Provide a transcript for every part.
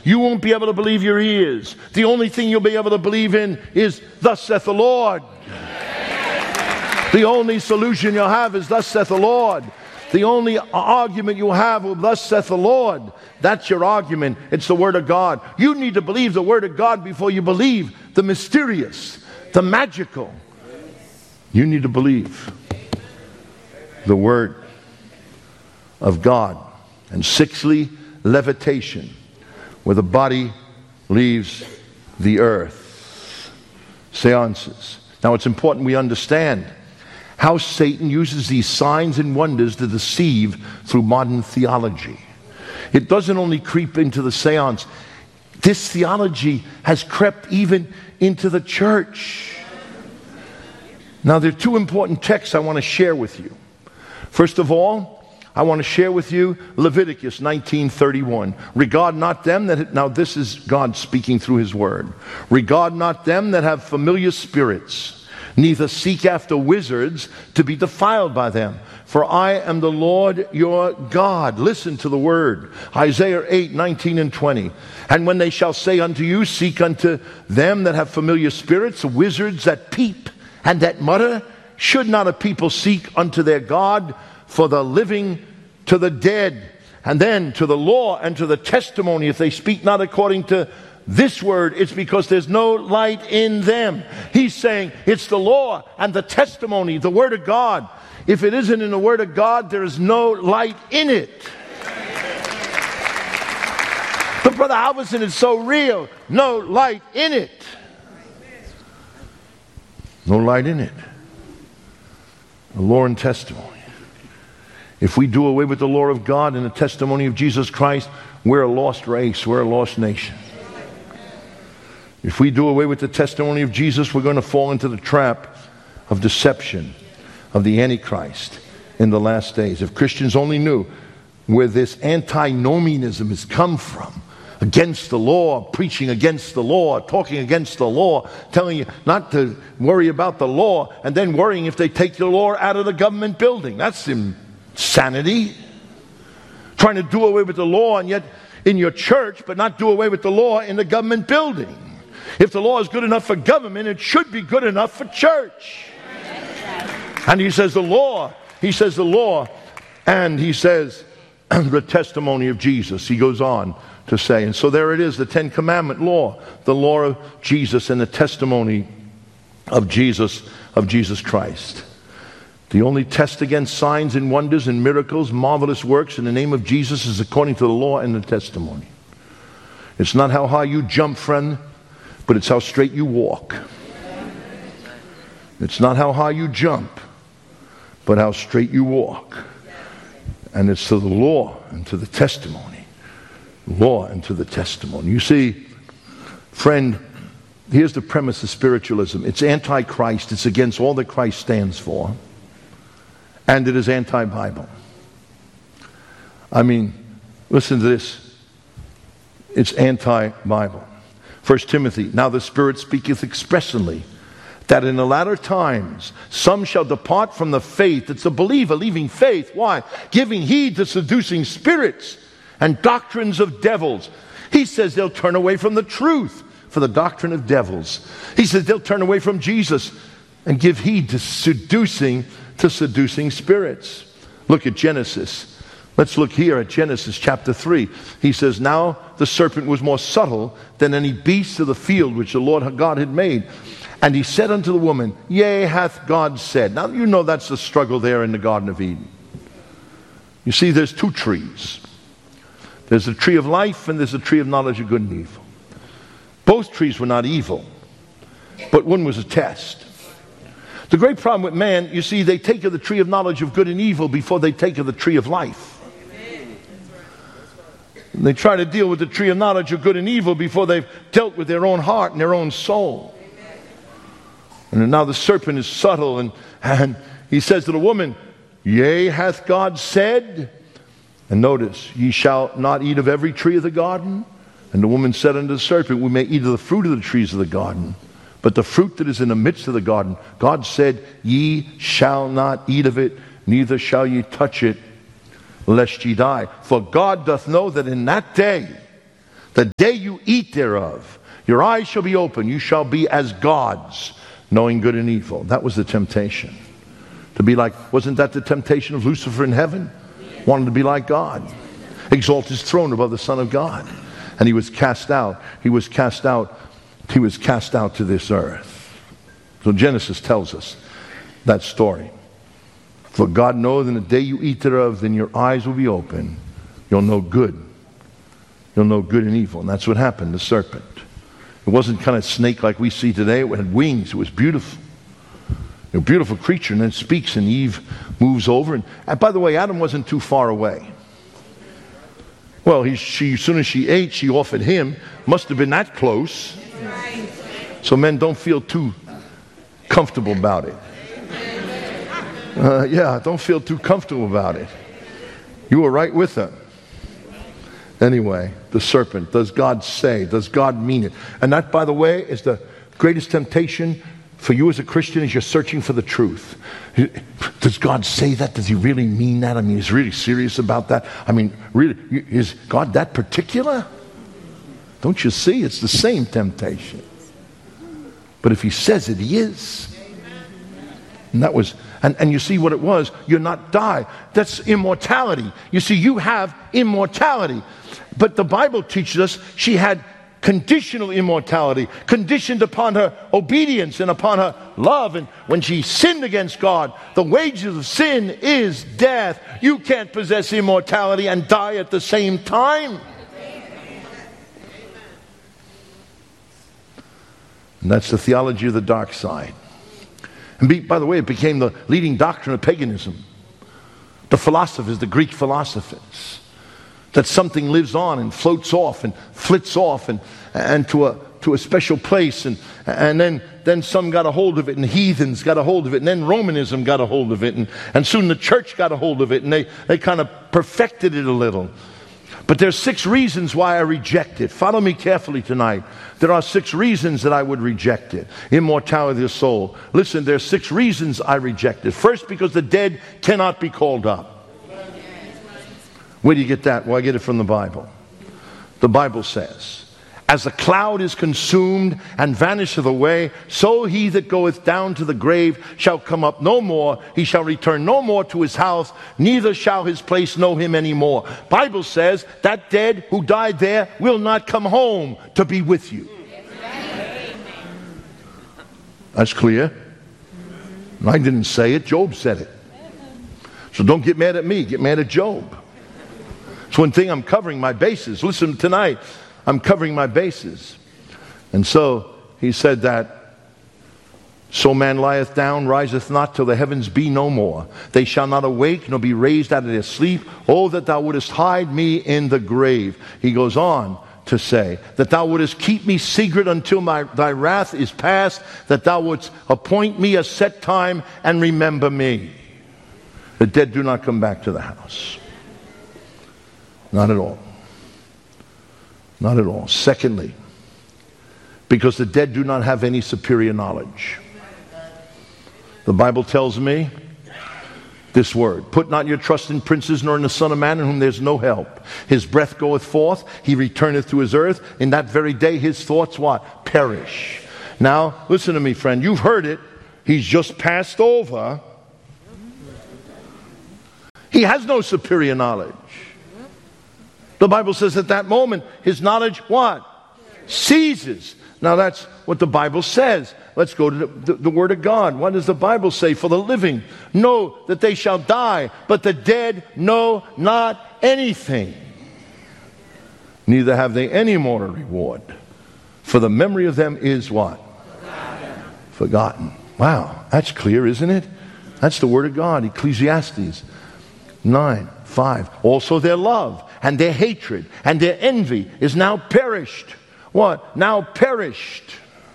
You won't be able to believe your ears. The only thing you'll be able to believe in is, thus saith the Lord. The only solution you'll have is, thus saith the Lord. The only argument you'll have will, thus saith the Lord. That's your argument. It's the Word of God. You need to believe the Word of God before you believe the mysterious, the magical. You need to believe the Word of God. And sixthly, levitation, where the body leaves the earth. Seances. Now it's important we understand how Satan uses these signs and wonders to deceive through modern theology. It doesn't only creep into the seance. This theology has crept even into the church. Now there are two important texts I want to share with you. First of all, I want to share with you Leviticus 19:31. Regard not them that, now this is God speaking through His Word. Regard not them that have familiar spirits, neither seek after wizards to be defiled by them. For I am the Lord your God. Listen to the Word. Isaiah 8:19 and 20. And when they shall say unto you, seek unto them that have familiar spirits, wizards that peep and that mutter, should not a people seek unto their God for the living to the dead, and then to the law and to the testimony? If they speak not according to this word, it's because there's no light in them. He's saying it's the law and the testimony, the Word of God. If it isn't in the Word of God, there is no light in it. But Brother Halverson, is so real. No light in it. No light in it. The law and testimony. If we do away with the law of God and the testimony of Jesus Christ, we're a lost race. We're a lost nation. If we do away with the testimony of Jesus, we're going to fall into the trap of deception of the Antichrist in the last days. If Christians only knew where this antinomianism has come from, against the law, preaching against the law, talking against the law, telling you not to worry about the law, and then worrying if they take the law out of the government building. That's insanity. Trying to do away with the law and yet in your church, but not do away with the law in the government building. If the law is good enough for government, it should be good enough for church. And he says the law, and he says the testimony of Jesus. He goes on to say, and so there it is, the Ten Commandment law, the law of Jesus and the testimony of Jesus Christ. The only test against signs and wonders and miracles, marvelous works in the name of Jesus is according to the law and the testimony. It's not how high you jump, friend, but it's how straight you walk. It's not how high you jump, but how straight you walk. And it's to the law and to the testimony. Law and to the testimony. You see, friend, here's the premise of spiritualism. It's anti-Christ. It's against all that Christ stands for. And it is anti-Bible. I mean, listen to this. It's anti-Bible. 1 Timothy, now the Spirit speaketh expressly, that in the latter times some shall depart from the faith. It's a believer leaving faith. Why? Giving heed to seducing spirits and doctrines of devils. He says they'll turn away from the truth for the doctrine of devils. He says they'll turn away from Jesus and give heed to seducing spirits. Look at Genesis. Let's look here at Genesis chapter 3. He says, now the serpent was more subtle than any beast of the field which the Lord God had made. And he said unto the woman, yea, hath God said. Now you know that's the struggle there in the Garden of Eden. You see, there's two trees. There's the tree of life and there's the tree of knowledge of good and evil. Both trees were not evil, but one was a test. The great problem with man, you see, they take of the tree of knowledge of good and evil before they take of the tree of life. And they try to deal with the tree of knowledge of good and evil before they've dealt with their own heart and their own soul. And now the serpent is subtle, and he says to the woman, yea, hath God said? And notice, ye shall not eat of every tree of the garden. And the woman said unto the serpent, we may eat of the fruit of the trees of the garden. But the fruit that is in the midst of the garden, God said, ye shall not eat of it, neither shall ye touch it, lest ye die. For God doth know that in that day The day you eat thereof, your eyes shall be open. You shall be as gods, knowing good and evil. That was the temptation. To be like, wasn't that the temptation of Lucifer in heaven? Wanted to be like God. Exalt his throne above the Son of God. And he was cast out. He was cast out to this earth. So Genesis tells us that story. For God knoweth in the day you eat thereof, then your eyes will be open. You'll know good. You'll know good and evil. And that's what happened, the serpent. It wasn't kind of snake like we see today. It had wings. It was beautiful. A beautiful creature, and then speaks, and Eve moves over. And by the way, Adam wasn't too far away. Well, as soon as she ate, she offered him. Must have been that close. So men, don't feel too comfortable about it. Don't feel too comfortable about it. You were right with her. Anyway, the serpent. Does God say? Does God mean it? And that, by the way, is the greatest temptation for you as a Christian, as you're searching for the truth. Does God say that? Does he really mean that? I mean, he's really serious about that? I mean, really, is God that particular? Don't you see? It's the same temptation. But if he says it, he is. And that was, and you see what it was? You're not die. That's immortality. You see, you have immortality. But the Bible teaches us she had conditional immortality, conditioned upon her obedience and upon her love. And when she sinned against God, the wages of sin is death. You can't possess immortality and die at the same time. And that's the theology of the dark side. And by the way, it became the leading doctrine of paganism. The philosophers, the Greek philosophers, that something lives on and floats off and flits off and to a special place, and then some got a hold of it, and heathens got a hold of it, and then Romanism got a hold of it, and soon the church got a hold of it, and they kind of perfected it a little. But there's 6 reasons why I reject it. Follow me carefully tonight. There are 6 reasons that I would reject it. Immortality of the soul. Listen, there's 6 reasons I reject it. First, because the dead cannot be called up. Where do you get that? Well, I get it from the Bible. The Bible says, as a cloud is consumed and vanisheth away, so he that goeth down to the grave shall come up no more. He shall return no more to his house, neither shall his place know him any more. Bible says that dead who died there will not come home to be with you. That's clear. I didn't say it. Job said it. So don't get mad at me. Get mad at Job. It's one thing, I'm covering my bases. Listen, tonight, I'm covering my bases. And so he said that, so man lieth down, riseth not till the heavens be no more. They shall not awake, nor be raised out of their sleep. Oh, that thou wouldest hide me in the grave. He goes on to say, that thou wouldest keep me secret until thy wrath is past, that thou wouldst appoint me a set time and remember me. The dead do not come back to the house. Not at all. Not at all. Secondly, because the dead do not have any superior knowledge. The Bible tells me this word, put not your trust in princes nor in the Son of Man in whom there's no help. His breath goeth forth, he returneth to his earth. In that very day his thoughts what? Perish. Now, listen to me, friend. You've heard it. He's just passed over. He has no superior knowledge. The Bible says at that moment, his knowledge, what? Ceases. Now that's what the Bible says. Let's go to the Word of God. What does the Bible say? For the living know that they shall die, but the dead know not anything. Neither have they any more reward. For the memory of them is what? Forgotten. Wow, that's clear, isn't it? That's the Word of God. Ecclesiastes 9:5. Also their love and their hatred and their envy is now perished. What? Now perished.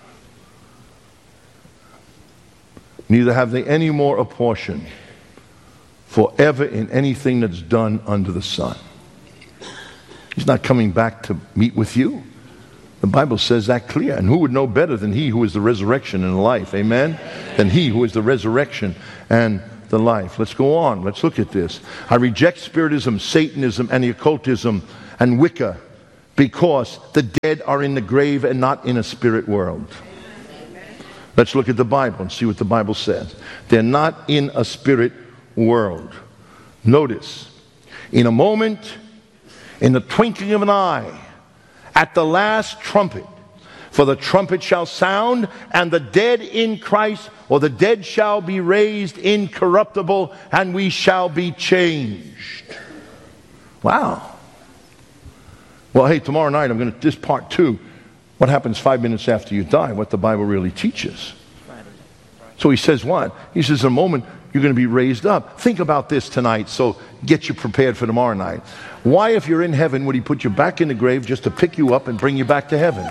Neither have they any more a portion forever in anything that's done under the sun. He's not coming back to meet with you. The Bible says that clear. And who would know better than he who is the resurrection and the life? Amen? Than he who is the resurrection and the life. Let's go on. Let's look at this. I reject Spiritism, Satanism, and the occultism and Wicca because the dead are in the grave and not in a spirit world. Let's look at the Bible and see what the Bible says. They're not in a spirit world. Notice, in a moment, in the twinkling of an eye, at the last trumpet, for the trumpet shall sound, and the dead in Christ, or the dead shall be raised incorruptible, and we shall be changed. Wow. Well, hey, tomorrow night this part 2, what happens 5 minutes after you die, what the Bible really teaches. So he says what? He says in a moment, you're going to be raised up. Think about this tonight, so get you prepared for tomorrow night. Why, if you're in heaven, would he put you back in the grave just to pick you up and bring you back to heaven?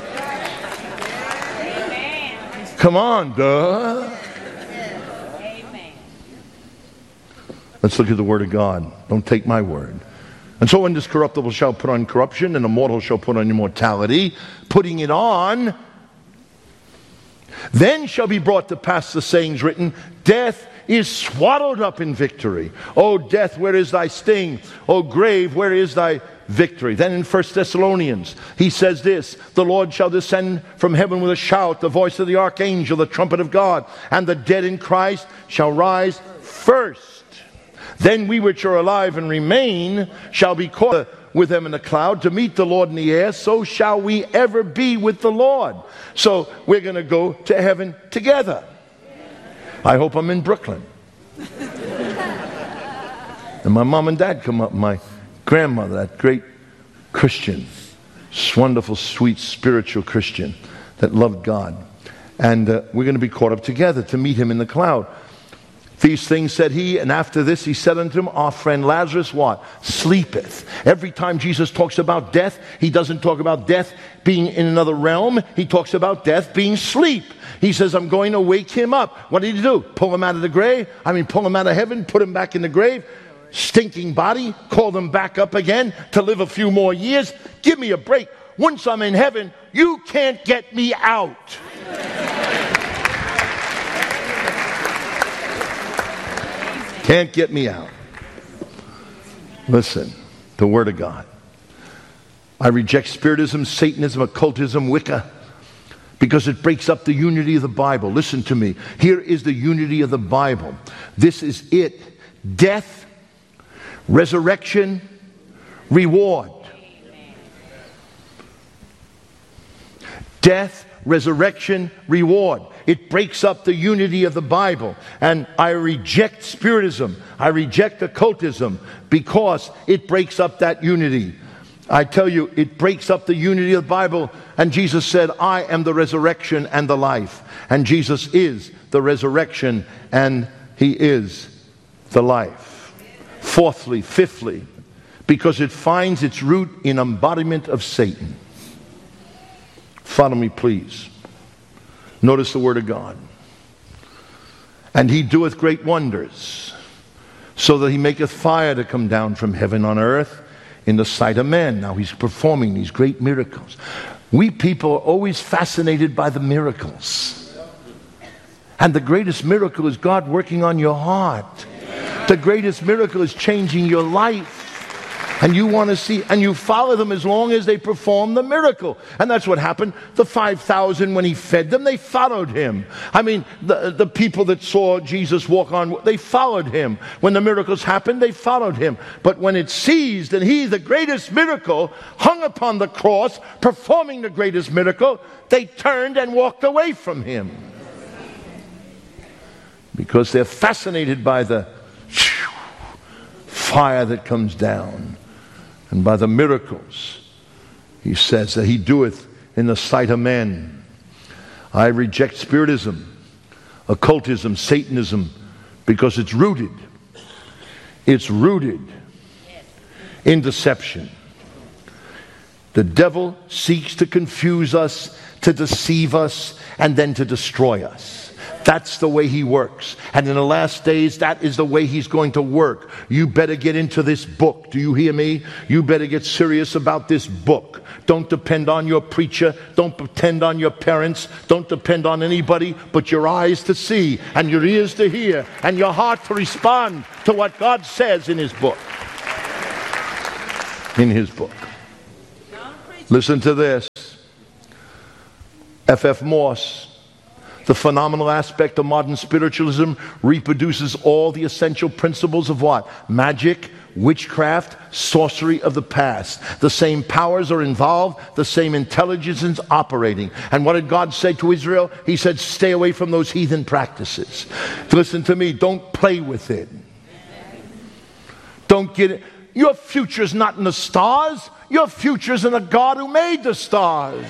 Come on, duh. Let's look at the Word of God. Don't take my word. And so incorruptible shall put on corruption, and immortal shall put on immortality. Putting it on, then shall be brought to pass the sayings written, death is swallowed up in victory. O death, where is thy sting? O grave, where is thy victory? Then in 1 Thessalonians, he says this, the Lord shall descend from heaven with a shout, the voice of the archangel, the trumpet of God, and the dead in Christ shall rise first. Then we which are alive and remain shall be caught with them in the cloud to meet the Lord in the air. So shall we ever be with the Lord. So we're going to go to heaven together. I hope I'm in Brooklyn. And my mom and dad come up, my grandmother, that great Christian, wonderful, sweet, spiritual Christian that loved God. And we're going to be caught up together to meet him in the cloud. These things said he, and after this he said unto him, our friend Lazarus, what? Sleepeth. Every time Jesus talks about death, he doesn't talk about death being in another realm. He talks about death being sleep. He says, I'm going to wake him up. What did he do? Pull him out of the grave? Pull him out of heaven, put him back in the grave? Stinking body, call them back up again to live a few more years? Give me a break. Once I'm in heaven, you can't get me out. Can't get me out. Listen, the Word of God. I reject Spiritism, Satanism, occultism, Wicca, because it breaks up the unity of the Bible. Listen to me. Here is the unity of the Bible. This is it. Death, resurrection, reward. Death, resurrection, reward. It breaks up the unity of the Bible. And I reject Spiritism. I reject occultism because it breaks up that unity. I tell you, it breaks up the unity of the Bible. And Jesus said, I am the resurrection and the life. And Jesus is the resurrection and he is the life. Fourthly, fifthly, because it finds its root in embodiment of Satan. Follow me, please. Notice the Word of God. And he doeth great wonders, so that he maketh fire to come down from heaven on earth in the sight of men. Now he's performing these great miracles. We people are always fascinated by the miracles. And the greatest miracle is God working on your heart. The greatest miracle is changing your life. And you want to see, and you follow them as long as they perform the miracle. And that's what happened. The 5,000, when he fed them, they followed him. The people that saw Jesus walk on, they followed him. When the miracles happened, they followed him. But when it ceased, and he, the greatest miracle, hung upon the cross, performing the greatest miracle, they turned and walked away from him. Because they're fascinated by the fire that comes down. And by the miracles, he says, that he doeth in the sight of men. I reject Spiritism, occultism, Satanism, because it's rooted. It's rooted in deception. The devil seeks to confuse us, to deceive us, and then to destroy us. That's the way he works. And in the last days, that is the way he's going to work. You better get into this book. Do you hear me? You better get serious about this book. Don't depend on your preacher. Don't depend on your parents. Don't depend on anybody but your eyes to see and your ears to hear and your heart to respond to what God says in his book. In his book. Listen to this. F.F. Moss, the phenomenal aspect of modern spiritualism reproduces all the essential principles of what? Magic, witchcraft, sorcery of the past. The same powers are involved, the same intelligence is operating. And what did God say to Israel? He said, stay away from those heathen practices. Listen to me, don't play with it. Don't get it. Your future's not in the stars. Your future's in the God who made the stars.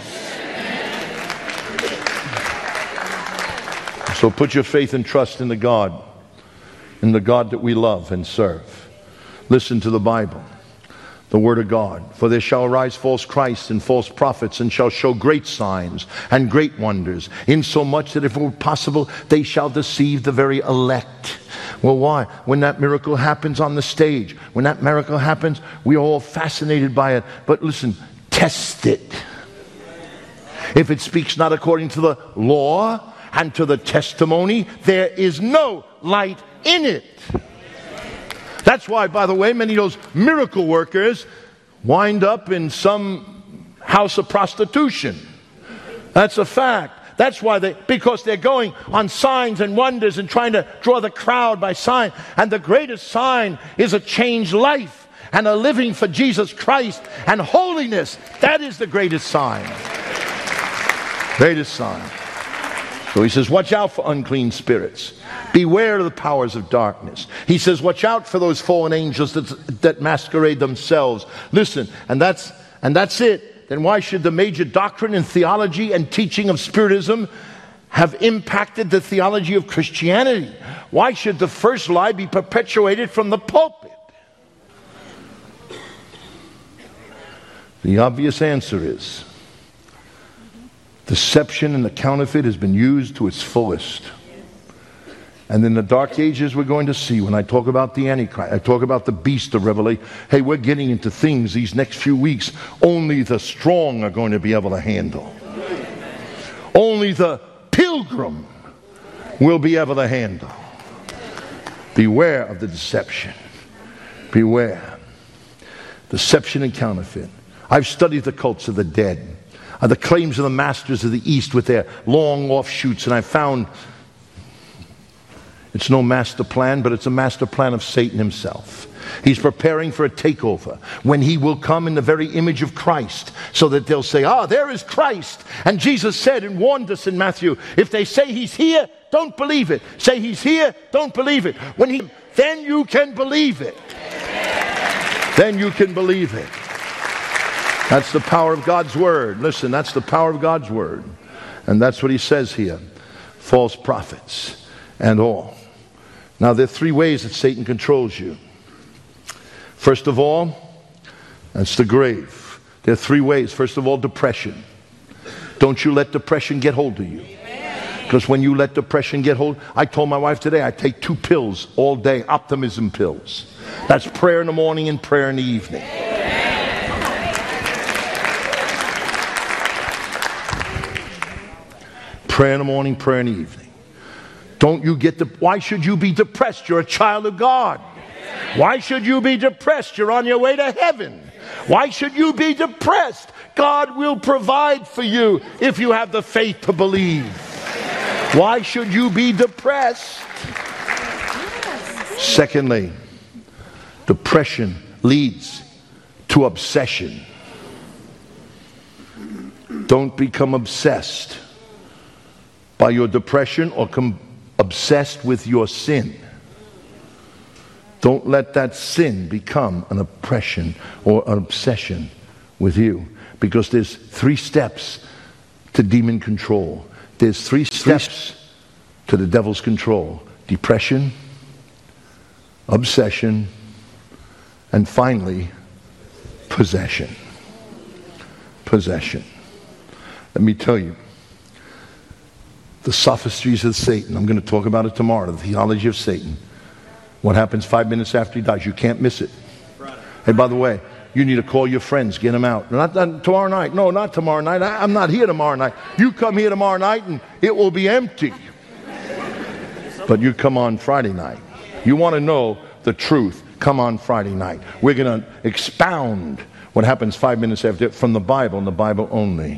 So put your faith and trust in the God that we love and serve. Listen to the Bible, the Word of God. For there shall arise false Christs and false prophets, and shall show great signs and great wonders, insomuch that if it were possible, they shall deceive the very elect. Well, why? When that miracle happens on the stage, when that miracle happens, we are all fascinated by it. But listen, test it. If it speaks not according to the law and to the testimony, there is no light in it. That's why, by the way, many of those miracle workers wind up in some house of prostitution. That's a fact. That's why because they're going on signs and wonders and trying to draw the crowd by sign. And the greatest sign is a changed life and a living for Jesus Christ and holiness. That is the greatest sign. Greatest sign. So he says, watch out for unclean spirits. Beware of the powers of darkness. He says, watch out for those fallen angels that masquerade themselves. Listen, and that's it. Then why should the major doctrine and theology and teaching of Spiritism have impacted the theology of Christianity? Why should the first lie be perpetuated from the pulpit? The obvious answer is deception and the counterfeit has been used to its fullest. And in the dark ages we're going to see, when I talk about the Antichrist, I talk about the beast of Revelation. Hey, we're getting into things these next few weeks only the strong are going to be able to handle. Only the pilgrim will be able to handle. Beware of the deception. Beware. Deception and counterfeit. I've studied the cults of the dead, the claims of the masters of the East with their long offshoots, and I found it's no master plan, but it's a master plan of Satan himself. He's preparing for a takeover when he will come in the very image of Christ, so that they'll say, there is Christ. And Jesus said and warned us in Matthew, if they say he's here, don't believe it. Say he's here, don't believe it. Then you can believe it. Then you can believe it. That's the power of God's word. Listen, that's the power of God's word. And that's what he says here. False prophets and all. Now, there are three ways that Satan controls you. First of all, that's the grave. There are three ways. First of all, depression. Don't you let depression get hold of you. Because when you let depression get hold, I told my wife today, I take 2 pills all day, optimism pills. That's prayer in the morning and prayer in the evening. Prayer in the morning, prayer in the evening. Don't you get why should you be depressed? You're a child of God. Why should you be depressed? You're on your way to heaven. Why should you be depressed? God will provide for you if you have the faith to believe. Why should you be depressed? Secondly, depression leads to obsession. Don't become obsessed by your depression or obsessed with your sin. Don't let that sin become an oppression or an obsession with you. Because there's 3 steps to demon control. There's 3 steps to the devil's control. Depression, obsession, and finally, possession. Possession. Let me tell you, the sophistries of Satan, I'm going to talk about it tomorrow, the theology of Satan. What happens 5 minutes after he dies? You can't miss it. Hey, by the way, you need to call your friends, get them out. Not tomorrow night. No, not tomorrow night. I'm not here tomorrow night. You come here tomorrow night and it will be empty. But you come on Friday night. You want to know the truth, come on Friday night. We're going to expound What happens 5 minutes after? From the Bible and the Bible only.